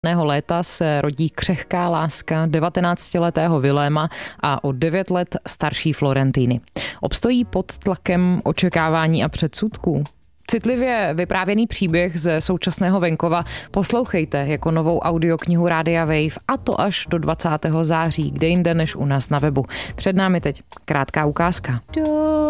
Léta se rodí křehká láska 19letého Viléma a o 9 let starší Florentiny. Obstojí pod tlakem očekávání a předsudků? Citlivě vyprávěný příběh ze současného venkova poslouchejte jako novou audioknihu Rádia Wave, a to až do 20. září, kde jinde než u nás na webu. Před námi teď krátká ukázka.